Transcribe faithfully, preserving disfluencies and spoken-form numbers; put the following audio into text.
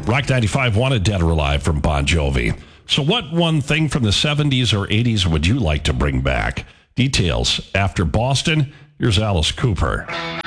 Rock ninety-five wanted Dead or Alive from Bon Jovi. So what one thing from the seventies or eighties would you like to bring back? Details after Boston. Here's Alice Cooper.